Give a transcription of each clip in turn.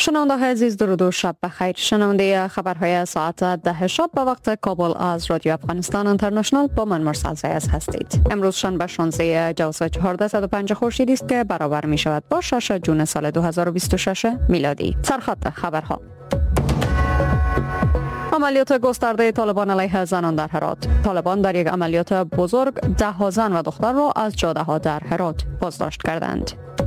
شنونده های عزیز درود و شب بخیر. شنونده خبرهای ساعت 10 شب به وقت کابل از رادیو افغانستان اینترنشنال با من مرسل زیاز هستید. امروز شنبه 16 جوزای 1405 خورشیدی است که برابر می شود با 6 جون سال 2026 میلادی. سرخط خبرها: عملیات گسترده طالبان علیه زنان در هرات. طالبان در یک عملیات بزرگ 10 زن و دختر را از جاده ها در هرات بازداشت کردند.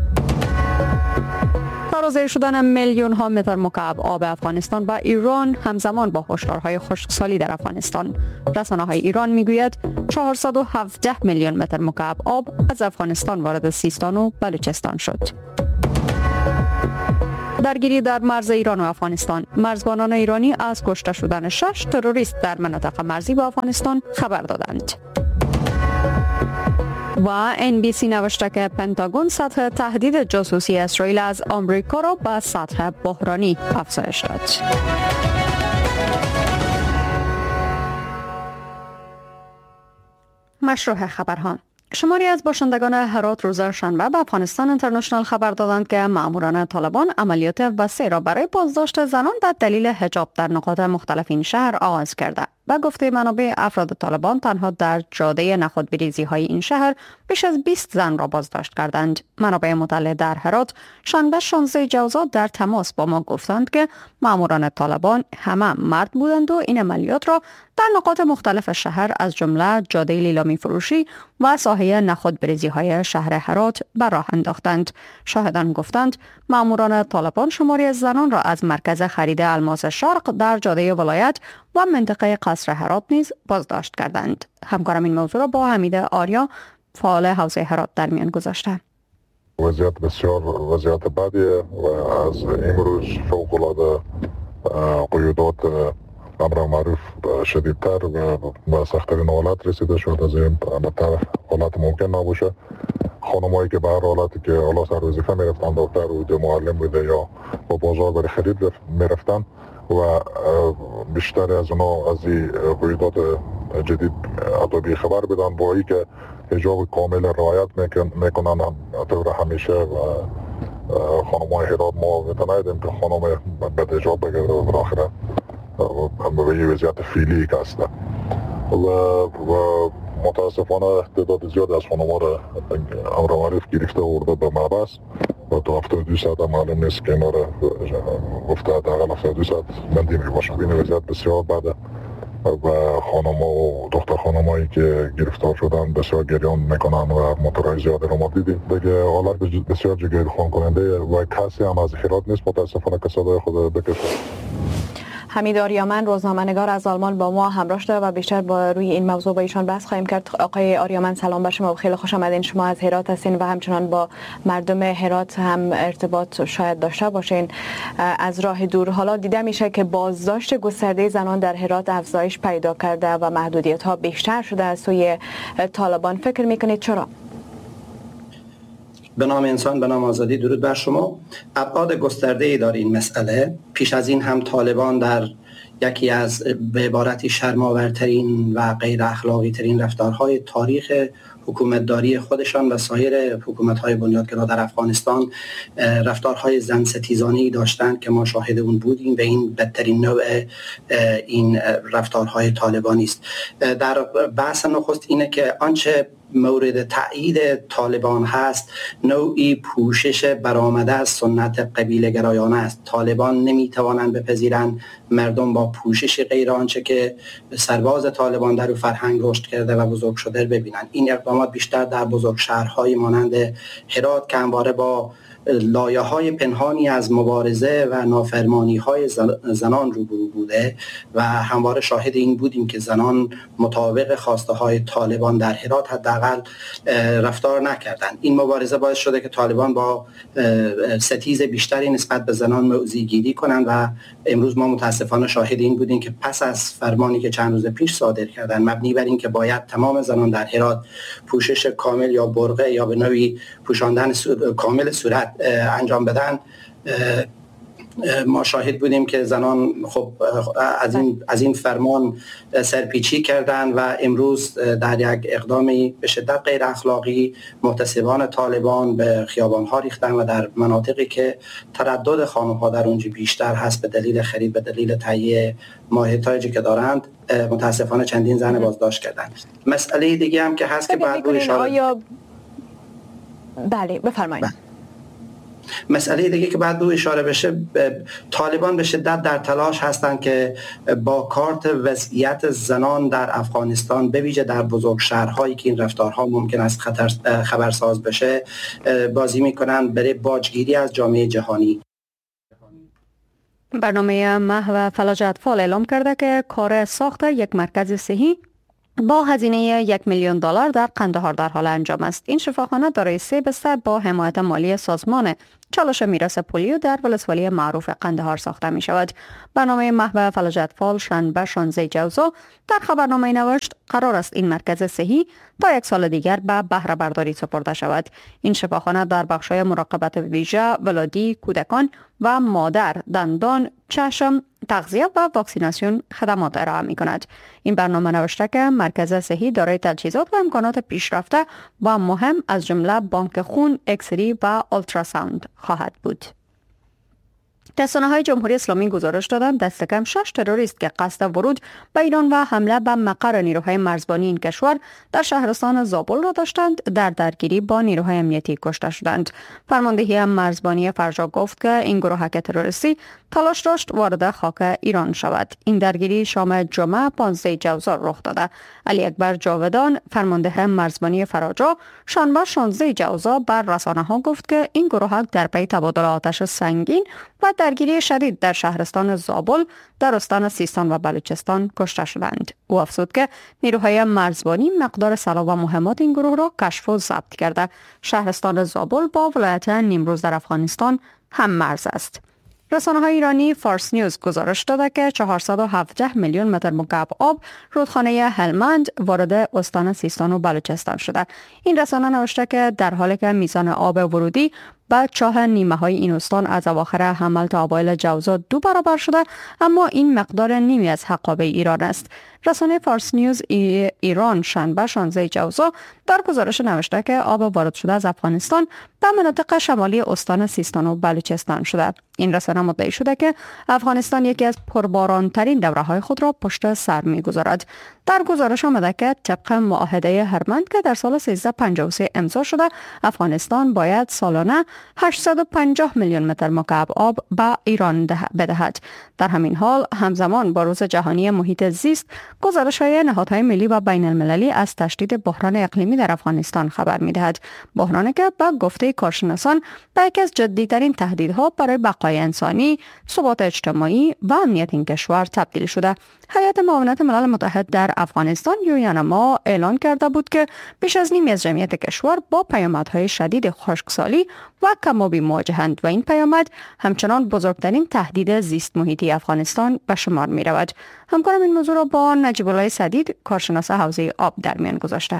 تازه شدن میلیون ها متر مکعب آب افغانستان به ایران همزمان با هشدارهای خشکسالی در افغانستان. رسانه‌های ایران میگوید 417 میلیون متر مکعب آب از افغانستان وارد سیستان و بلوچستان شد. درگیری در مرز ایران و افغانستان. مرزبانان ایرانی از کشته شدن 6 تروریست در مناطق مرزی با افغانستان خبر دادند. و NBC نوشته که پنتاگون سطح تهدید جاسوسی اسرائیل از آمریکا را به سطح بحرانی افزایش داد. مشروع خبرها: شماری از باشندگان هرات روز شنبه به افغانستان اینترنشنال خبر دادند که ماموران طالبان عملیات وسیع را برای بازداشت زنان به دلیل حجاب در نقاط مختلف این شهر آغاز کرده. به گفته منابع، افراد طالبان تنها در جاده نخودبریزی های این شهر بیش از 20 زن را بازداشت کردند. منابع مطلع در هرات شنبه 16 جوزا در تماس با ما گفتند که ماموران طالبان همه مرد بودند و این عملیات را در نقاط مختلف شهر از جمله جاده لیلامی فروشی و ساحه نخودبریزی های شهر هرات به راه انداختند. شاهدان گفتند ماموران طالبان شماری از زنان را از مرکز خرید الماس شرق در جاده ولایت و منطقه قصر هرات نیز بازداشت کردند. همکارم این موضوع را با حمید آریا فعال حوزه هرات در میان گذاشته. وضعیت بسیار وضعیت بدیه و از امروز فوق‌العاده قیودات امر معروف شدیدتر و به سخت‌ترین حالت رسیده شد. از این بدتر حالت ممکن نباشه. خانمایی که به هر حالتی که حالا سر وظیفه میرفتن، دکتر بوده، معلم بوده یا با بازار برای خرید میرفتن و بیشتر از اونا از این قیودات جدید حتی خبر بدن، با ای که حجاب کامل رعایت میکنن طور همیشه و خانمای هرات ما میتونیدیم که خانم بد حجاب بگیره و بالاخره به یه وضعیت فعلی که هسته و متاسفانه تعداد زیاد از خانم‌ها را امر معروف گرفته ورده به محبس و تا 72 ساعت معلوم نیست که اینا را گفته حداقل 72 ساعت بندی میباشه. این وضعیت بسیار بده و خانم‌ها و دختر خانمایی که گرفتار شدن بسیار گریان میکنن و موتورهای زیاد رو ما دیدیم. دیگه حالت بسیار جگرخوان کننده و کسی هم از هرات نیست متاسفانه که صدای خود بکشه. حمید آریامن روزنامه‌نگار از آلمان با ما همراه شده و بیشتر با روی این موضوع با ایشان بحث خواهیم کرد. آقای آریامن سلام بر شما و خیلی خوش آمدین. شما از هرات هستین و همچنان با مردم هرات هم ارتباط شاید داشته باشین از راه دور. حالا دیده میشه که بازداشت گسترده زنان در هرات افزایش پیدا کرده و محدودیت‌ها بیشتر شده از سوی طالبان. فکر میکنید چرا؟ به نام انسان، به نام آزادی، درود بر شما. ابعاد گسترده‌ای داره این مسئله. پیش از این هم طالبان در یکی از به عبارتی شرم‌آورترین و غیر اخلاقی ترین رفتارهای تاریخ حکومتداری خودشان و سایر حکومت‌های بنیادگرا در افغانستان رفتارهای زن ستیزانه‌ای داشتند که ما شاهد اون بودیم و این بدترین نوع این رفتارهای طالبانی است. در بحث نخست اینه که آنچه مورد تأیید طالبان هست نوعی پوشش برآمده از سنت قبیله گرایانه است. طالبان نمیتوانند بپذیرند مردم با پوشش غیر آنچه که سرباز طالبان در فرهنگ رشد کرده و بزرگ شده ببینند. این اقدامات بیشتر در بزرگ شهرهای مانند هرات که همواره با لایه‌های پنهانی از مبارزه و نافرمانی‌های زنان روبرو بوده و همواره شاهد این بودیم که زنان مطابق خواسته‌های طالبان در هرات حداقل رفتار نکردند. این مبارزه باعث شده که طالبان با ستیز بیشتری نسبت به زنان موضع‌گیری کنند و امروز ما متاسفانه شاهد این بودیم که پس از فرمانی که چند روز پیش صادر کردند مبنی بر این که باید تمام زنان در هرات پوشش کامل یا برقع یا به نوعی پوشاندن کامل صورت انجام بدن، ما شاهد بودیم که زنان خب از این فرمان سرپیچی کردند و امروز در یک اقدامی به شدت غیر اخلاقی محتسبان طالبان به خیابان‌ها ریختن و در مناطقی که تردد خانم‌ها در اونجا بیشتر هست به دلیل خرید، به دلیل تهیه ماهیتاجی که دارند، متاسفانه چندین زن بازداشت کردند. مسئله دیگه هم که هست که بعد بله بفرمایید. مسئله دیگه که بعد اشاره بشه، طالبان به شدت در تلاش هستند که با کارت وضعیت زنان در افغانستان به ویژه در بزرگ شهرهایی که این رفتارها ممکن است خبرساز بشه بازی میکنن برای باجگیری از جامعه جهانی. برنامه محو فلاج اطفال اعلام کرده که کار ساخت یک مرکز صحی با هزینه $1,000,000 در قندهار در حال انجام است. این شفاخانه دارای 3 بستر با حمایت مالی سازمان چالش میراث پولیو در ولسوالی معروف قندهار ساخته می شود. برنامه محو فلاج اطفال شنبه 16 جوزا در خبرنامه نوشت قرار است این مرکز صحی تا 1 سال دیگر به بهره برداری سپرده شود. این شفاخانه در بخش‌های مراقبت ویژه، ولادی، کودکان و مادر، دندان، چشم، تغذیه و واکسیناسیون خدمات ارائه می کند. این برنامه نوشته که مرکز صحی دارای تجهیزات و امکانات پیشرفته و مهم از جمله بانک خون، اکسری و آلتراساوند خواهد بود. رسانه‌های جمهوری اسلامی گزارش دادند دست کم 6 تروریست که قصد ورود به ایران و حمله به مقر نیروهای مرزبانی این کشور در شهرستان زابل را داشتند در درگیری با نیروهای امنیتی کشته شدند. فرماندهی مرزبانی فرجا گفت که این گروهک تروریستی تلاش داشت وارد خاک ایران شود. این درگیری شام جمعه 15 جوزا رخ داده. علی اکبر جاودان فرمانده مرزبانی فراجا شنبه 16 جوزا بر رسانه‌ها گفت که این گروهک در پی تبادل آتش سنگین و درگیری شدید در شهرستان زابل در استان سیستان و بلوچستان کشته شدند. او افزود که نیروهای مرزبانی مقدار سلاح و مهمات این گروه را کشف و ضبط کرده. شهرستان زابل با ولایت نیمروز در افغانستان هم مرز است. رسانه‌های ایرانی فارس نیوز گزارش داده که 417 میلیون متر مکعب آب رودخانه هلمند وارد استان سیستان و بلوچستان شده. این رسانه نوشته که در حالی که میزان آب ورودی به چاه نیمه های این استان از اواخر حمل تا اوایل جوزا 2 برابر شده، اما این مقدار نیمی از حقابه ایران است. رسانه فارس نیوز ایران شنبه 16 جوزا در گزارش نوشته که آب وارد شده از افغانستان به مناطق شمالی استان سیستان و بلوچستان شده. این رسانه مدعی شده که افغانستان یکی از پربارانترین دوره‌های خود را پشت سر می‌گذارد. در گزارش آمده که طبق معاهده هرمند که در سال 1353 امضا شده، افغانستان باید سالانه 850 میلیون متر مکعب آب به ایران بدهد. در همین حال همزمان با روز جهانی محیط زیست، گزارش‌های نهادهای ملی و بین المللی از تشدید بحران اقلیمی در افغانستان خبر می‌دهد. بحرانی که با گفته کارشناسان به یکی از جدی‌ترین تهدیدها برای بقای انسانی، ثبات اجتماعی و امنیت این کشور تبدیل شده. هیئت معاونت ملل متحد در افغانستان یونما اعلان کرده بود که بیش از نیمی از جمعیت کشور با پیامدهای شدید خشکسالی و کم‌آبی مواجهند و این پیامد همچنان بزرگترین تهدید زیست محیطی افغانستان به شمار می رود. همکارم این موضوع را با نجیب الله سدید کارشناس حوزه آب در میان گذاشته.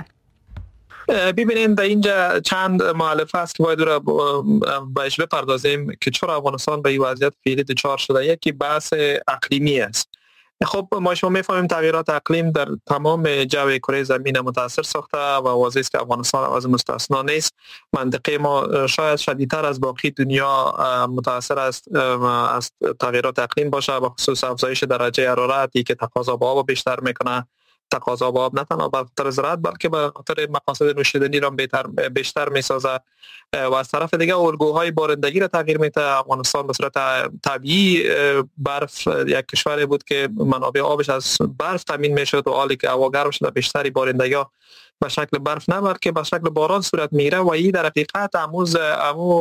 ببینید در اینجا چند مؤلفه است که باید را بهش بپردازیم که چرا افغانستان به این وضعیت فعلی دچار شده. یکی بحث اقلیمی است. خب ما شما میفهمیم تغییرات اقلیم در تمام جو کره زمین متاثر ساخته و واضح است که افغانستان از مستثنا نیست. منطقه ما شاید شدیدتر از باقی دنیا متاثر است از تغییرات اقلیم باشه، به خصوص افزایش درجه حرارتی که تقاضا به آب بیشتر میکنه. تقاضا به آب نه تنها به خاطر زراعت بلکه به خاطر مقاصد نوشیدنی را بیشتر میسازه و از طرف دیگه الگوهای بارندگی را تغییر میده. افغانستان به صورت طبیعی برف یک کشوری بود که منابع آبش از برف تامین میشد و حالی که هوا گرم شده بیشتری بارندگی به شکل برف نه بلکه به شکل باران صورت میگیره و این در حقیقت امو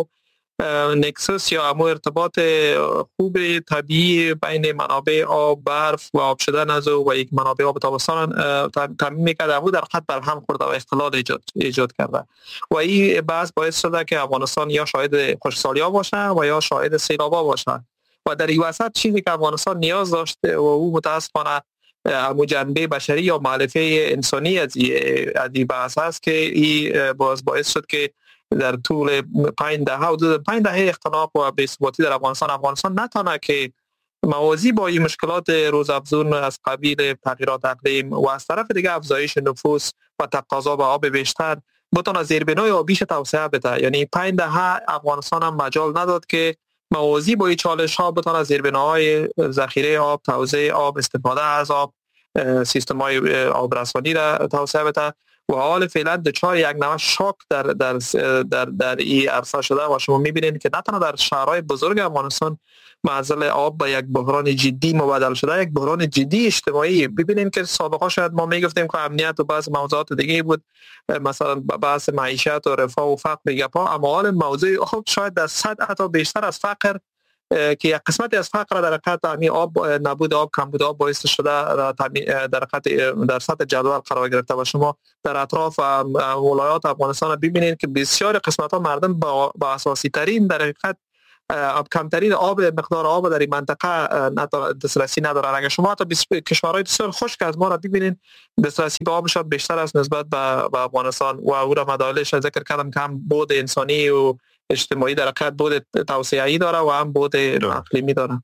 نکسس یا امو ارتباط خوب طبیعی بین منابع آب، برف و آب شدن از و یک منابع آب تابستان تامین میکرده امو در حقیقت بر هم خورده و اختلال ایجاد کرده و این بحث باعث شده که افغانستان یا شاهد خشکسالی ها باشه و یا شاهد سیلاب ها باشه و در این وسط چیزی که افغانستان نیاز داشته و او متاسفانه امو جنبه بشری یا مؤلفه انسانی از این بحث هست که این باعث شد که در طول 5 دهه حدود 5 دهه اختناق و بی‌ثباتی در افغانستان نتونه که موازی با این مشکلات روزافزون از قبیل تغییرات اقلیم و از طرف دیگه افزایش نفوس و تقاضا به آب بیشتر بتونه زیربنای آبیش توسعه بده. یعنی 5 دهه افغانستان هم مجال نداد که موازی با این چالش ها بتونه زیربناهای ذخیره آب، توزیع آب، استفاده از آب، سیستم های آبرسانی را توسعه بده و حال فعلا دچار یک نوع شاک در این عرصه شده و شما میبینید که نه تنها در شهرهای بزرگ افغانستان معضل آب به یک بحران جدی مبادل شده، یک بحران جدی اجتماعی. ببینید که سابقا شاید ما میگفتیم که امنیت و بعض موضوعات دیگه بود، مثلا بحث معیشت و رفاه و فقر گپا، اما حال موضوع آب شاید در صد حتی بیشتر از فقر که یک قسمتی از فقر در حقیقت همین آب، نبود آب، کمبود آب باعث شده در سطح جدول قرار گرفته و شما در اطراف ولایات افغانستان ببینید که بسیار قسمت ها مردم با اساسی ترین در حقیقت کمترین مقدار آب در این منطقه دسترسی ندارن. اگر شما حتی کشورهای بسیار خشک از ما را ببینید دسترسی به آبشان بیشتر است نسبت به افغانستان و او را مدارش ذکر کردم که هم بود انسانی و اجتماعی در حقیقت بود توسعه‌ای داره و هم بود اقلیمی داره.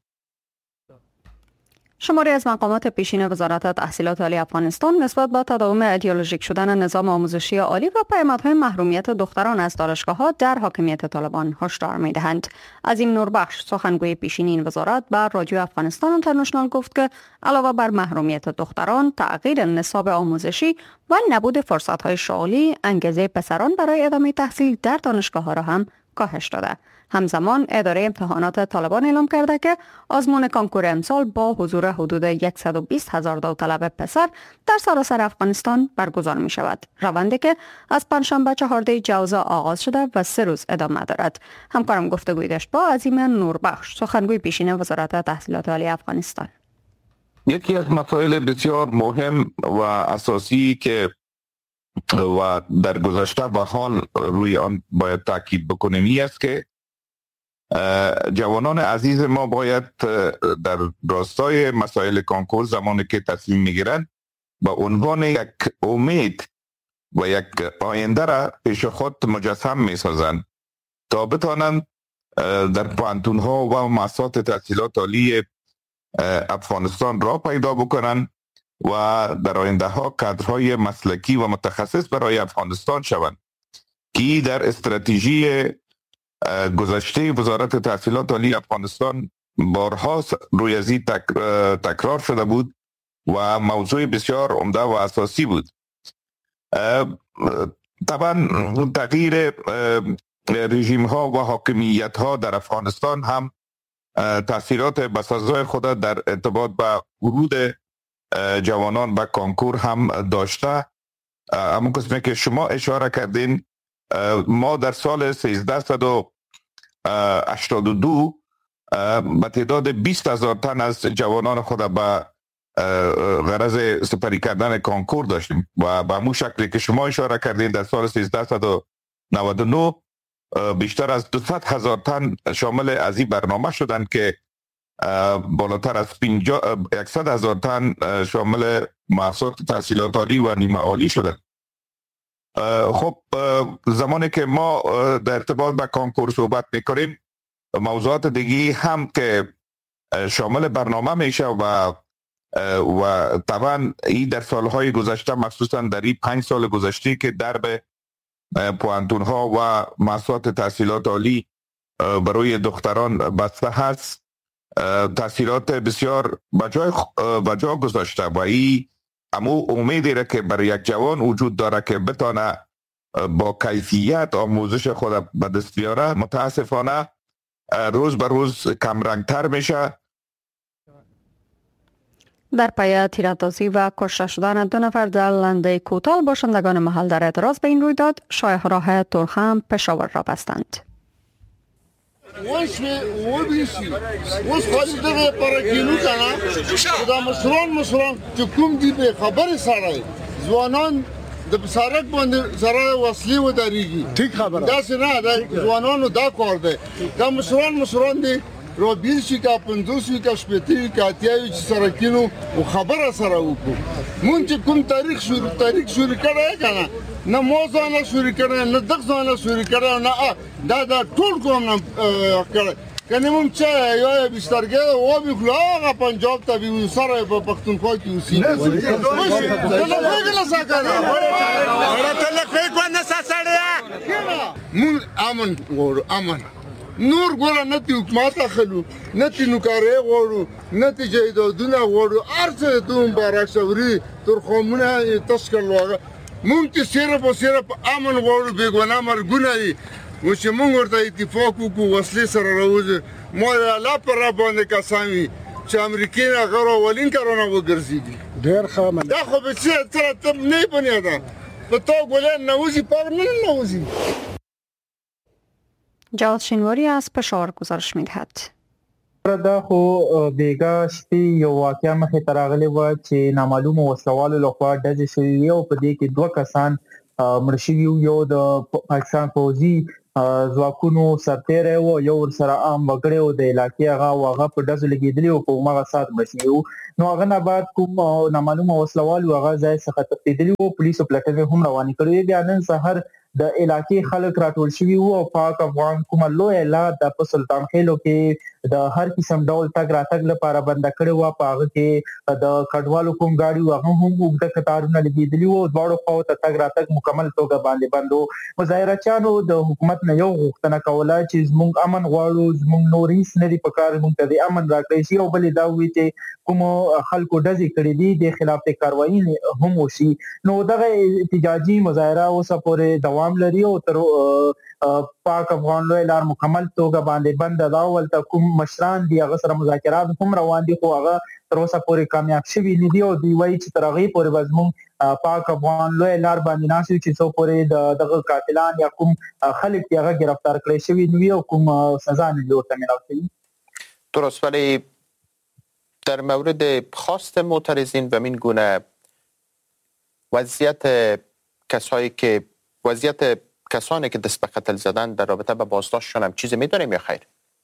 شماری از مقامات پیشین وزارت تحصیلات عالی افغانستان نسبت به تداوم ایدئولوژیک شدن نظام آموزشی عالی و پیامدهای محرومیت دختران از دانشگاه‌ها در حاکمیت طالبان هشدار می‌دهند. عظیم نوربخش سخنگوی پیشین این وزارت بر رادیو افغانستان اینترنشنال گفت که علاوه بر محرومیت دختران، تغییر نصاب آموزشی و نبود فرصت‌های شغلی، انگیزه پسران برای ادامه تحصیل در دانشگاه‌ها را هم کاهش داده. همزمان اداره امتحانات طالبان اعلام کرده که آزمون کنکور امسال با حضور حدود 120,000 داوطلب پسر در سراسر افغانستان برگزار می شود. روندی که از پنجشنبه 14 جوزا آغاز شده و 3 روز ادامه دارد. همکارم گفتگوی داشت با عظیم نوربخش سخنگوی پیشین وزارت تحصیلات عالی افغانستان. یکی از مسائل بسیار مهم و اساسی که و در گذشته و حال روی آن باید تاکید بکنیم این است که جوانان عزیز ما باید در راستای مسائل کنکور زمانی که تصمیم میگیرند با عنوان یک امید و یک آینده را پیش خود مجسم میسازند تا بتوانند در پوهنتون ها و مؤسسات تحصیلات عالی افغانستان را پیدا بکنند و در آینده ها کادرهای مسلکی و متخصص برای افغانستان شوند که در استراتژی گذشته وزارت تحصیلات عالی افغانستان بارها روی از این تکرار شده بود و موضوع بسیار عمده و اساسی بود. طبعا تغییر رژیم ها و حاکمیت ها در افغانستان هم تاثیرات بسزای خود در ارتباط به ورود جوانان به کنکور هم داشته. همون قسمی که شما اشاره کردین، ما در سال 1382 به تعداد 20,000 تن از جوانان خود به غرض سپری کردن کنکور داشتیم و به همون شکلی که شما اشاره کردین در سال 1399 بیشتر از 200,000 تن شامل از این برنامه شدند که بالاتر از 100,000 تن شامل مؤسسات تحصیلات عالی و نیمه عالی شدند. خب زمانی که ما در ارتباط با کنکور صحبت میکنیم، موضوعات دیگه هم که شامل برنامه میشه و طبعا این در سالهای گذشته مخصوصا در این 5 سال گذشته که درب پوهنتون ها و مؤسسات تحصیلات عالی برای دختران بسته هست، تاثیرات بسیار بجا گذاشته و این امو امیدی را که برای یک جوان وجود داره که بتانه با کیفیت آموزش خود به دست بیاره متاسفانه روز به روز کمرنگتر میشه. در پی تیراندازی و کشته شدن 2 نفر در لنده کوتال، باشندگان محل در اعتراض به این رویداد شاهراه ترخم پشاور را بستند. وس خالی دغه پر کینو کنه دا مسلمان چې کوم دی به خبر سره ځوانان د بسارک باندې سره وسلې و دریږي. ٹھیک خبره دا څنګه دا ځوانانو دا کار دی. دا مسلمان دی رو بیرشي کا 50 کا شپېتی کا اتیاوي چې سره کینو او خبره سره وکړو. مونږ چې کوم تاریخ شروع کړی کنه نه موزانه شوري کړه نه دغزانه شوري کړه نه دا ټول کوم نه کړه کنه مونږ چې یو بسترګه او بخلاغه پنجاب ته وی سره په پښتونخوا کې اوسې نه وګړه ساکره ورته لکه کو نه سړیا مونږ امن ور امن نور ګور نه تی حکومت اخلو نه تی نوکارې غوړو نه تی جیدادونه غوړو ارڅه ته مبارک شوري تر قومونه تشکل وغه مونږ چې صرف امن غوړو بیګونه مرګونه دي و چې مونږ ورته اتفاق وکړو وسلې سره راوځي مو الله پر را باندې قسمي چې امریکای نه غیر اولین کارونه وګرځيږي ډېر ښه دا خو به څه تر نه بنیاده په تو ګولن نوزي پر نه نوزي جواد شینواری از پشاور گزارش می‌دهد. دا خو بیګا شپې یو واقعیا مخې ته راغلی و چې نامعلوم وسلوالو لخوا ډزې شوې وي او په دې کې 2 کسان مړ شوي یو د پاکستان پوځي ځواکونو سرتیری و یو ورسره عام وګړی و د علاقې هغه په ډزو لګېدلي و په هماغه ساعت مړ شوي وو نو هغه نه بعد کوم نامعلومه وسلوالو هغه ځای څخه تښتېدلي وو پولیسو پلټنې هم روانې کړې وې بیا نن سهار د علاقې خلک راټول شوي وو او پاک افغان کومه لویه لار د په سلطان خېلو کې د هر قسم ډول تګ راتګ لپاره بند کړی و په هغه کې د کډوالو کوم ګاډي هغه هم اوږده کتارونه لګېدلي وو دواړو خواو ته تګ راتګ مکمل توګه باندې بند و مظاهرچیانو د حکومت نه یو غوښتنه کوله چې زموږ امن غواړو زموږ نور هیڅ نه دي پکار موږ ته د امن راکړی شي او بلې دا وایي چې کوم خلکو ډزې کړې دي د خلاف کاروایي هم وشي نو دغه احتجاجي مظاهره اوسه پورې دوام لري او تر پاک افغان لوی لار مکمل توګه باندې بند دا ولته کوم مشران دي هغه سره مذاکرات هم روان دي خو هغه تر اوسه پورې کامیاب شوي نه دي او دوی وایي چې تر هغې پورې به زموږ پاک افغان لوی لار باندې ناست وي چې څو پورې دغه قاتلان یا کوم خلک دي هغه گرفتار کړی شوي نه وي او کوم سزا نه دي ورته میلاو شوي. درست ولی در مورد خواست معترضین به این گونه وضعیت کسانی که دست به قتل زدن در رابطه با بازداشتشان هم چیزی میدونیم یا خیر؟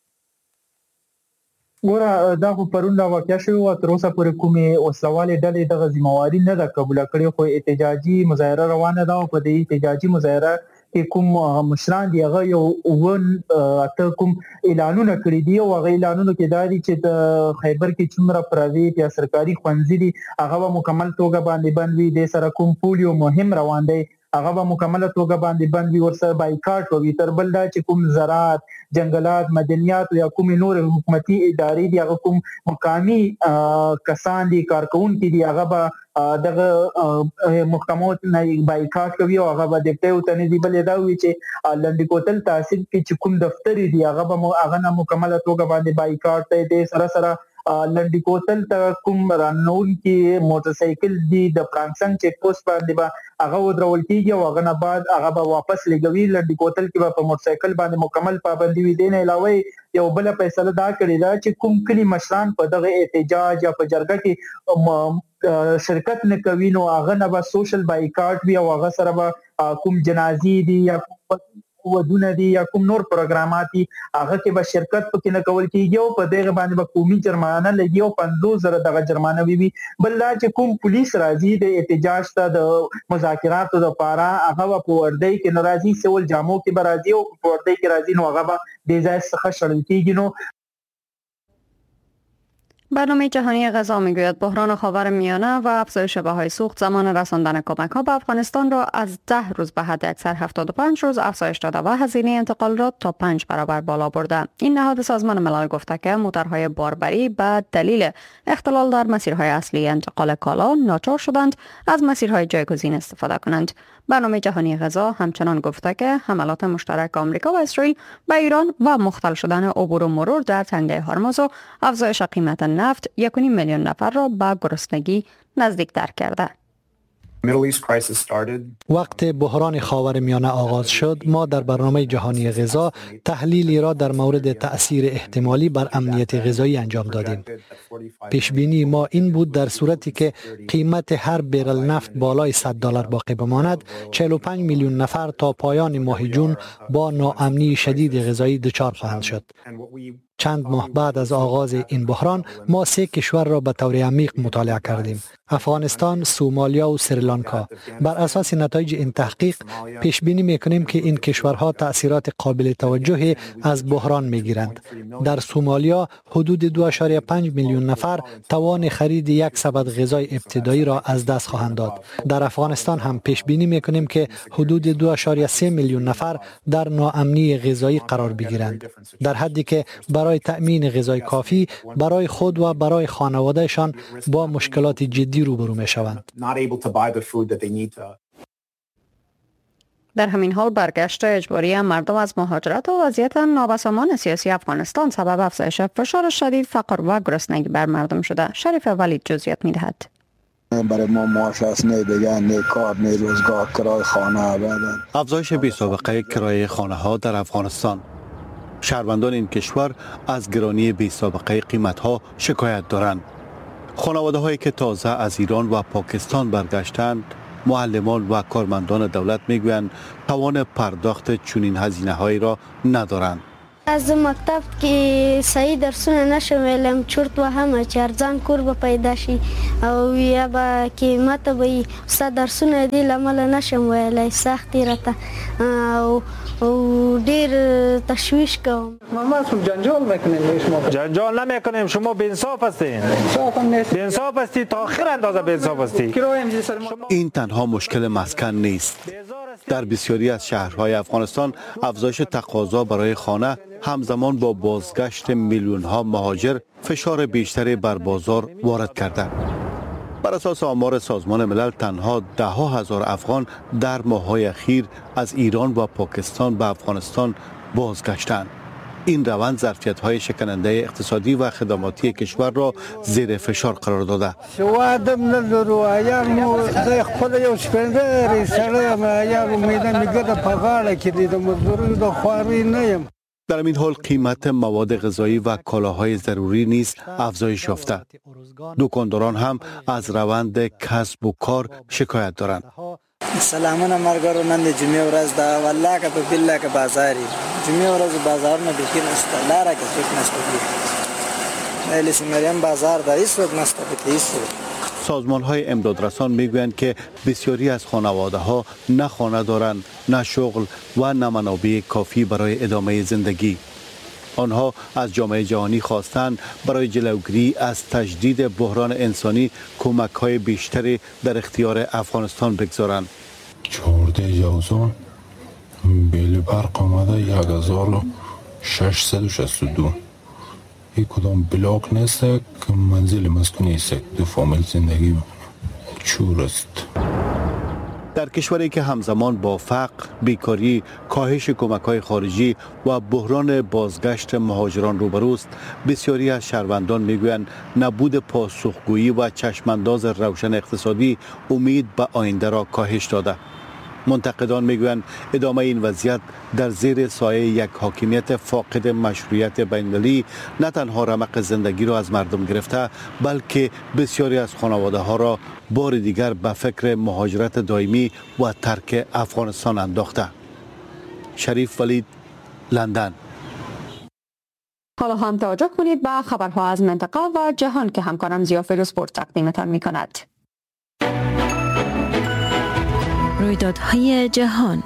ګوره دا خو پرون دا واقع شوی و تر اوسه پورې کومې وسلوالې ډلې دغه ذمہواري نه ده قبوله کړې خو احتجاجي مظاهره روانه ده او په دې احتجاجي مظاهره کې کوم مشران دي هغه یو اته کوم اعلانونه کړي دي او هغه اعلانونه کې دا دي چې د خیبر کې څومره پرایویټ یا سرکاري ښوونځي دي هغه به مکمل توګه باندې بند وي د سره کوم پولیو مهم روان دی هغه به مکمله توګه باندې بند وي ورسره بایکاټ وي تر بل دا چې کوم زراعت جنگلات مدنیات یا کوم نور حکومتي ادارې دي هغه کوم مقامي کسان دي کارکونکي دي هغه به دغه محکمات نه بایکاټ کوي او هغه به د پټو تنې دی بل دا وی چې لنډی کوتل تحصیل کې چې کوم دفتر دي هغه به هغه نه مکمله توګه باندې بایکاټ ته سره لنډی کوتل ته کوم رانول کې موټر سایکل دی د فرانکسنګ چیک پوسټ باندې به هغه ودرول کیږي او هغه نه بعد هغه به واپس لګوي لنډی کوتل کې به په موټر سایکل باندې مکمل پابندي وي دین علاوه یو بل فیصله دا کړی دا چې کوم کلی مشران په دغه احتجاج یا په جرګه کې شرکت نه کوي نو هغه نه به سوشل بایکاټ وي او هغه سره به کوم جنازي دي یا ودونه دي یا کوم نور پروګرامات دي هغه کې به شرکت پکې نه کول کیږي او په دغه باندې به قومي جرمانه لګي او 50,000 دغه جرمانه وي بل دا چې کوم پولیس راځي د احتجاج ته د مذاکراتو لپاره هغه په وردی کې ناراضي سول جامو کې به راځي او په وردی کې راځي نو هغه به د ځای څخه شړل کیږي نو برنامه جهانی غذا میگوید بحران خاورمیانه و افزایش بهای سوخت زمان رساندن کمک ها به افغانستان را از 10 روز به حد اکثر 75 روز افزایش داده و هزینه انتقال را تا 5 برابر بالا برده. این نهاد سازمان ملل گفته که موتورهای باربری به دلیل اختلال در مسیرهای اصلی انتقال کالا ناچار شدند از مسیرهای جایگزین استفاده کنند. برنامه جهانی غذا همچنان گفته که حملات مشترک آمریکا و اسرائیل به ایران و مختل شدن عبور و مرور در تنگه هرمز و افزایش قیمت نفت 1.5 میلیون نفر را به گرسنگی نزدیکتر کرده. وقت بحران خاورمیانه آغاز شد ما در برنامه جهانی غذا تحلیلی را در مورد تأثیر احتمالی بر امنیت غذایی انجام دادیم. پیش بینی ما این بود در صورتی که قیمت هر بیرل نفت بالای $100 باقی بماند 45 میلیون نفر تا پایان ماه جون با ناامنی شدید غذایی دچار خواهند شد. چند ماه بعد از آغاز این بحران ما 3 کشور را به طور عمیق مطالعه کردیم. افغانستان، سومالیا و سریلانکا. بر اساس نتایج این تحقیق پیش بینی میکنیم که این کشورها تأثیرات قابل توجهی از بحران میگیرند. در سومالیا حدود 2.5 میلیون نفر توان خرید یک سبد غذای ابتدایی را از دست خواهند داد. در افغانستان هم پیش بینی میکنیم که حدود 2.3 میلیون نفر در ناامنی غذایی قرار بگیرند، در حدی که برای تأمین غذای کافی برای خود و برای خانوادهشان با مشکلات جدی روبرو میشوند. در همین حال برگشت اجباری مردم از مهاجرت و وضعیت نابسامان سیاسی افغانستان سبب افزایش فشار شدید، فقر و گرسنگی بر مردم شده. شریف ولید جزئیات می‌دهد. برای ما معاش است، نه دیگه، نه کار، نه روزگار، کرایه خانه بدن. افزایش بی‌سابقه کرایه خانه ها در افغانستان. شهروندان این کشور از گرانی بی‌سابقه قیمت ها شکایت دارند. خانواده هایی که تازه از ایران و پاکستان برگشتند، معلمان و کارمندان دولت میگویند توان پرداخت چنین هزینه هایی را ندارند. از مکتب که صحیح درسونه نشم ویلم چرت و همه چرزان کور به پیدا شي او یا با قیمت به استاد درسونه دی لمل نشم ویلای سختی رته او دیر تشویش کوم. ما جنجال میکنیم، شما جنجال نمیکنیم، شما بی‌انصاف هستین. بی‌انصاف هستی تا آخر اندازه بی‌انصاف هستی. این تنها مشکل مسکن نیست. در بسیاری از شهرهای افغانستان افزایش تقاضا برای خانه همزمان با بازگشت میلیون ها مهاجر فشار بیشتری بر بازار وارد کرده. بر اساس آمار سازمان ملل تنها 10,000 افغان در ماه‌های اخیر از ایران و پاکستان به افغانستان بازگشتند. این روند ظرفیت‌های شکننده اقتصادی و خدماتی کشور را زیر فشار قرار داده. شوادم ندارو ایامو د خپل یو سپندري سره ایامو میدان میګه په غاړه کې د مزدوري د خواري نه یم. در این حال قیمت مواد غذایی و کالاهای ضروری نیز افزایش یافته. دکانداران هم از روند کسب و کار شکایت دارند. سلامونه مرګرو نن د جمعې ورځ ده والله که په بالله که بازاري جمعې ورځ بازار نه بکی نشته لاره کې څوک نشته ویل سیمریم بازار ده هیڅ وخت نشته پکې هیڅ. سازمان‌های امدادرسان میگویند که بسیاری از خانواده‌ها نه خانه دارند، نه شغل و نه منابع کافی برای ادامه زندگی. آنها از جامعه جهانی خواستند برای جلوگیری از تجدید بحران انسانی کمک‌های بیشتری در اختیار افغانستان بگذارند. 14 جوزان بیل برق آمده 1662. این کدام بلاک نیست که منزل مسکونی است، دو فامیل زندگی چور است. در کشوری که همزمان با فقر، بیکاری، کاهش کمک‌های خارجی و بحران بازگشت مهاجران روبروست، بسیاری از شهروندان میگویند نبود پاسخگویی و چشمانداز روشن اقتصادی امید به آینده را کاهش داده. منتقدان میگویند ادامه این وضعیت در زیر سایه یک حاکمیت فاقد مشروعیت بین‌المللی نه تنها رمق زندگی را از مردم گرفته، بلکه بسیاری از خانواده ها را بار دیگر به فکر مهاجرت دائمی و ترک افغانستان انداخته. شریف ولید، لندن. حالا هم توجه کنید به خبرها از منطقه و جهان که همکارم ضیا فیروزپور تقدیمتان می کند. رویدادهای جهان.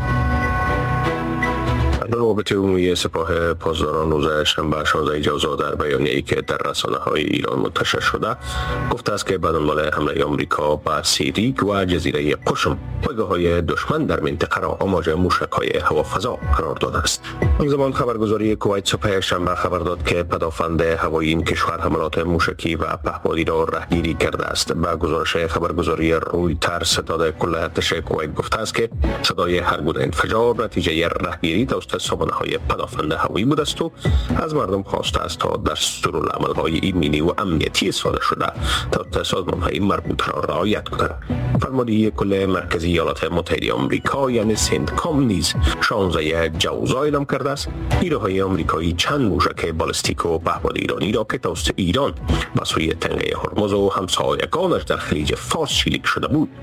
روابط عمومی سپاه پاسداران روز شنبه 16 جوزا در بیانیه‌ای که در رسانه‌های ایران منتشر شده گفته است که به دنبال حمله آمریکا به سیریک و جزیره قشم پایگاه‌های دشمن در منطقه را آماج موشک‌های هوافضا قرار داده است. همزمان خبرگزاری کویت صبح شنبه خبر داد که پدافند هوایی این کشور حملات موشکی و پهپادی را رهگیری کرده است. به گزارش خبرگزاری رویترز ستاد کل ارتش کویت گفته است که صدای هر گونه انفجار نتیجه رهگیری توسط سامانه‌های پدافند هوایی بوده است و از مردم خواسته است تا دستورالعمل‌های ایمنی و امنیتی استفاده شده تا سازمان‌های مربوطه را رعایت کنند. فرماندهی کل مرکزی ایالات متحده آمریکا یعنی سنتکام نیز 16 جوزا اعلام کرده است نیروهای آمریکایی چند موشک بالستیک و پهپاد ایرانی را که توسط ایران به سوی تنگه هرمز و همسایگانش در خلیج فارس شلیک شده بود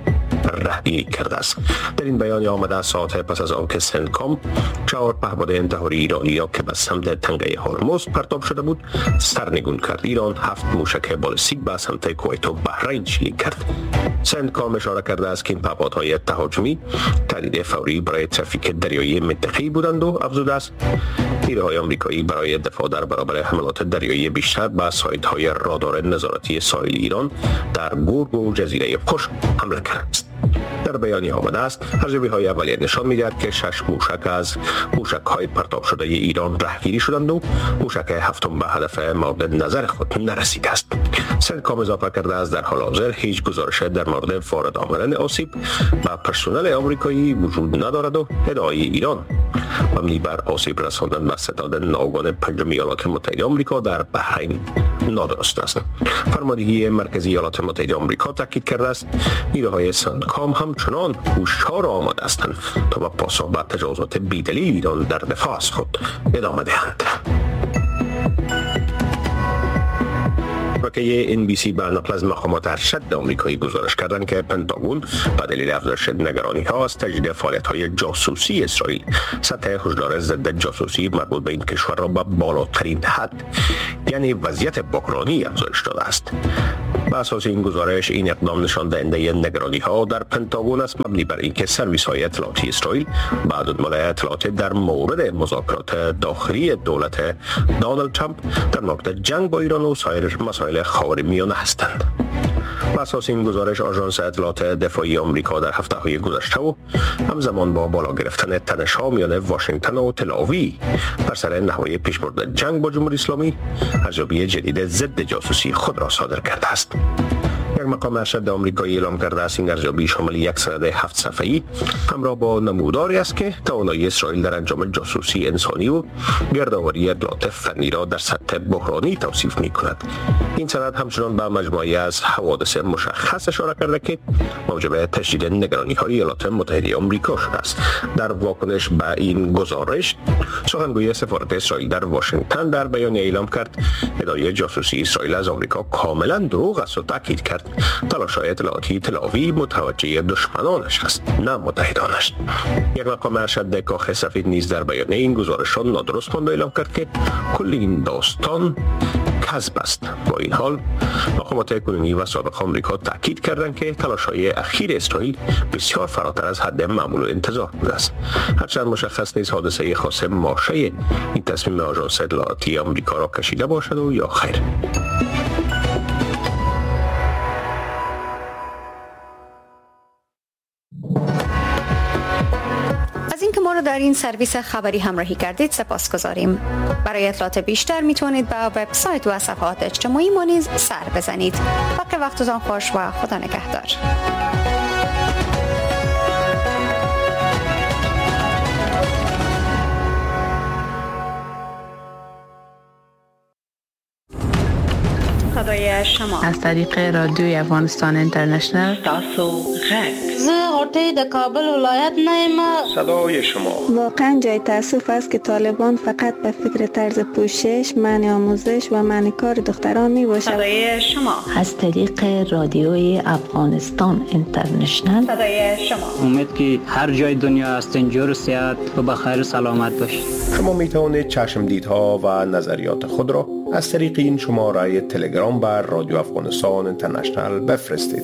رهگیری کرده است. در این بیان آمده است ساعت پس از آنکه سنتکام 4 پهپاد انتحاری ایرانی که به سمت تنگه هرمز پرتاب شده بود سرنگون کرد. ایران 7 موشک بالستیک به سمت کویت و بحرین شلیک کرد. سنتکام اشاره کرده است که این پهپادهای تهاجمی تهدید فوری برای ترافیک دریایی منطقه‌ای بودند و افزوده است نیروهای آمریکایی برای دفاع در برابر حملات دریایی بیشتر به سایت‌های رادار نظارتی ساحل ایران در گرگ و جزیره خشک حمله کرده است. در بیانیه آمده است ارزیابی‌های اولیه نشان می‌دهد که 6 موشک از موشک‌های پرتاب شده ایران رهگیری شدند و موشک هفتم به هدف مورد نظر خود نرسیده است. سنتکام اضافه کرده است در حال حاضر هیچ گزارش در مورد وارد آمدن آسیب به پرسنل آمریکایی وجود ندارد و ادعای ایران مبنی بر آسیب رساندن به ستاد ناوگان پنجم ایالات متحده آمریکا در بحرین نادرست است. فرماندهی مرکزی ایالات متحده آمریکا تاکید کرده است نیروهای سنتکام همچنان هوشیار آماده هستند تا به پاسخ به تجاوزات بی‌دلیل ایران در دفاع از خود ادامه دهند. شبکه NBC به نقل از مقامات ارشد آمریکایی گزارش کردند که پنتاگون به دلیل افزایش نگرانی‌ها از تجدید فعالیت‌های جاسوسی اسرائیل سطح هشدار ضد جاسوسی مربوط به این کشور را به بالاترین حد یعنی وضعیت بحرانی افزایش داده است. بر اساس این گزارش این اقدام نشان دهنده نگرانی‌ها در پنتاگون است مبنی بر اینکه سرویس‌های اطلاعاتی اسرائیل بعد از مطالعه اطلاعات در مورد مذاکرات داخلی دولت دونالد ترامپ در مورد جنگ با ایران و سایر مسائل خاورمیانه هستند. بر اساس این گزارش آژانس اطلاعات دفاعی آمریکا در هفته‌های گذشته و همزمان با بالا گرفتن تنش‌ها میان واشنگتن و تل‌آویو بر سر نحوه پیشبرد جنگ با جمهوری اسلامی ارزیابی جدید ضد جاسوسی خود را صادر کرده است. یک مقام ارشد آمریکایی اعلام کرده است این ارزیابی شامل یک سند 7 صفحه‌ای همراه با نموداری است که توانایی اسرائیل در انجام جاسوسی انسانی و گردآوری اطلاعات فنی را در سطح بحرانی توصیف می‌کند. این سند همچنان به مجموعه‌ای از حوادث مشخص اشاره کرده که موجب تشدید نگرانی‌های ایالات متحده آمریکا شده است. در واکنش به این گزارش سخنگوی سفارت اسرائیل در واشنگتن در بیانیه اعلام کرد ادعای جاسوسی اسرائیل از آمریکا کاملا دروغ است و تاکید کرد تلاش‌های اطلاعاتی تل‌آویو متوجه دشمنانش است نه متحدانش. یک مقام ارشد کاخ سفید نیز در بیانیه این گزارش را نادرست خوانده اعلام کرد که کل این داستان کذب است. با این حال مقامات کنونی و سابق آمریکا تاکید کردند که تلاش‌های اخیر اسرائیل بسیار فراتر از حد معمول و انتظار بوده است. هرچند مشخص نیست حادثه خاص ماشه این تصمیم آژانس اطلاعاتی آمریکا را کشیده باشد و یا خیر. از اینکه ما رو در این سرویس خبری همراهی کردید سپاسگزاریم. برای اطلاعات بیشتر میتونید به وبسایت و صفحات اجتماعی ما نیز سر بزنید. باقی وقتتان خوش و خدا نگهدار. صدای شما از طریق رادیوی افغانستان اینترنشنل تاسو غږ زه غوټۍ د کابل ولایت نه یم. صدای شما واقعا جای تاسف است که طالبان فقط به فکر طرز پوشش، منع آموزش و منع کار دختران می باشد. صدای شما از طریق رادیوی افغانستان اینترنشنل صدای شما امید که هر جای دنیا هستین جور صحت و بخیر سلامت باشید. شما می توانید چشمدیدها و نظریات خود را از طریق این شماره تلگرام بر رادیو افغانستان اینترنشنل بفرستید.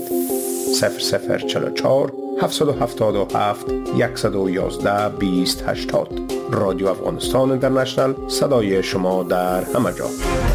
0044 777 111 2080 رادیو افغانستان اینترنشنل، صدای شما در همه جا.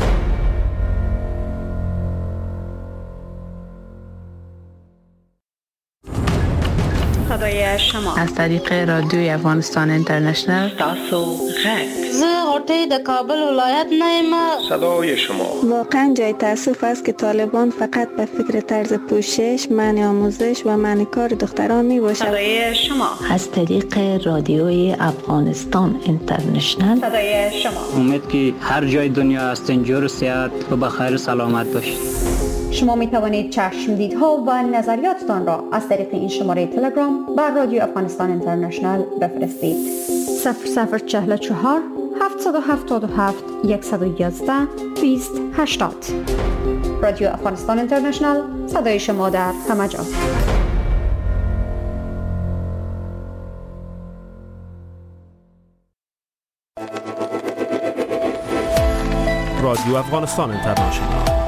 صدای شما از طریق رادیوی افغانستان اینترنشنل تاسو غږ زه غوټۍ د کابل ولایت نه یم. صدای شما واقعا جای تاسف است که طالبان فقط به فکر طرز پوشش، منع آموزش و منع کار دختران می باشد. صدای شما از طریق رادیوی افغانستان اینترنشنل صدای شما امید که هر جای دنیا هستین جور صحت و بخیر سلامت باشید. شما می توانید چشمدیدها و نظریاتتان را از طریق این شماره تلگرام بر رادیو افغانستان اینترنشنل بفرستید. 0044 777 111 2080 رادیو افغانستان اینترنشنل، صدای شما در همه جا. رادیو افغانستان اینترنشنال.